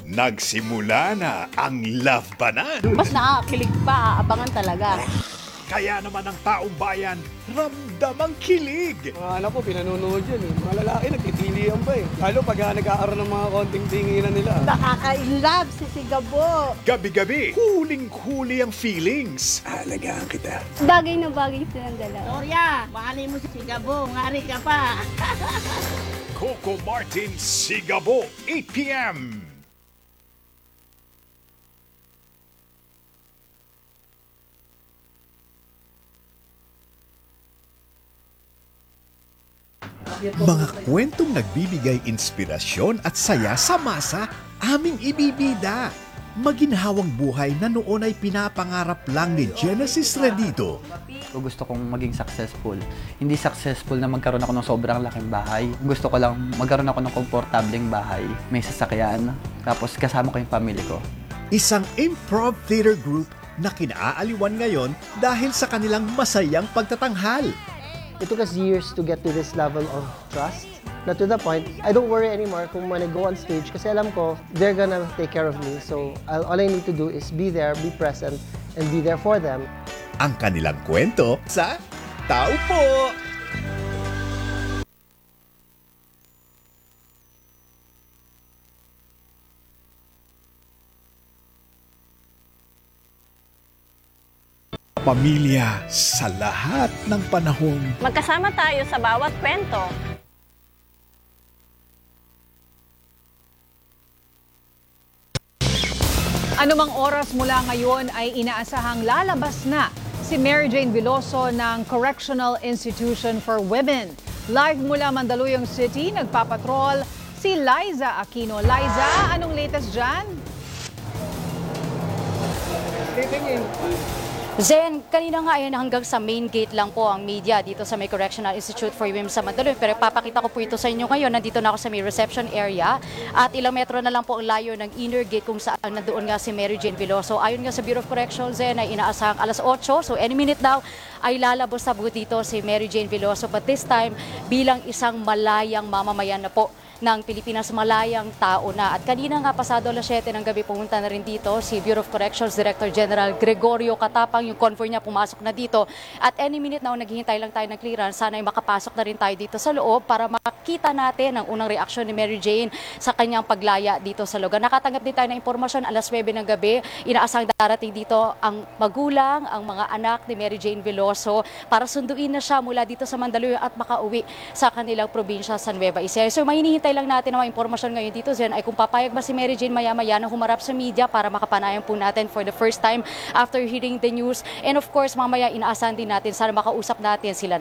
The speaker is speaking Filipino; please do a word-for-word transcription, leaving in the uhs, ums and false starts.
Nagsimula na ang labanan. Mas nakakakilig pa, abangan talaga. Kaya naman ang taong bayan, ramdam ang kilig. Mga anak ko, pinanonood yun eh. Mga lalaki, nagtitilian pa eh. Lalo pag ah, nag-aaral ng mga konting tinginan nila. Nakaka-inlove si Sigabo. Gabi-gabi, huling-huli ang feelings. Alagaan kita. Bagay na bagay silang dalawa. Gloria, mahalin mo si Sigabo, ngari ka pa. Coco Martin Sigabo, eight p m Mga kwentong nagbibigay inspirasyon at saya sa masa, aming ibibida. Maginhawang buhay na noon ay pinapangarap lang ni Genesis Redito. Gusto kong maging successful. Hindi successful na magkaroon ako ng sobrang laking bahay. Gusto ko lang magkaroon ako ng komportableng bahay, may sasakyan, tapos kasama ko yung family ko. Isang improv theater group na kinaaaliwan ngayon dahil sa kanilang masayang pagtatanghal. It took us years to get to this level of trust. Not to the point, I don't worry anymore kung when I go on stage kasi alam ko, they're gonna take care of me. So I'll, all I need to do is be there, be present, and be there for them. Ang kanilang kwento sa Tao Po! Pamilya sa lahat ng panahon. Magkasama tayo sa bawat kwento. Anumang oras mula ngayon ay inaasahang lalabas na si Mary Jane Veloso ng Correctional Institution for Women. Live mula Mandaluyong City, nagpapatrol si Liza Aquino. Liza, anong latest dyan? Zen, kanina nga ayun hanggang sa main gate lang po ang media dito sa may Correctional Institute for Women sa Mandaluyong. Pero papakita ko po ito sa inyo ngayon. Nandito na ako sa may reception area at ilang metro na lang po ang layo ng inner gate kung saan nandoon nga si Mary Jane Veloso. Ayon nga sa Bureau of Corrections, Zen, ay inaasahang alas otso. So any minute daw ay lalabas sa booth dito si Mary Jane Veloso. But this time, bilang isang malayang mamamayan na po ng Pilipinas, malayang tao na. At kanina nga pasado alas siyete ng gabi pumunta na rin dito si Bureau of Corrections Director General Gregorio Katapang. Yung convoy niya pumasok na dito. At any minute now, naghihintay lang tayo ng clearance. Sana ay makapasok na rin tayo dito sa loob para makita natin ang unang reaksyon ni Mary Jane sa kanyang paglaya dito sa lugar. Nakatanggap din tayo ng impormasyon alas nuwebe ng gabi. Inaasang darating dito ang magulang, ang mga anak ni Mary Jane Veloso para sunduin na siya mula dito sa Mandaluyong at makauwi sa kanilang probinsya sa Nueva Ecija. So may hinihintay lang natin ang mga impormasyon ngayon dito, Zen, ay kung papayag ba si Mary Jane maya-maya na humarap sa media para makapanayan po natin for the first time after hearing the news. And of course, mamaya inaasahan din natin sana makausap natin sila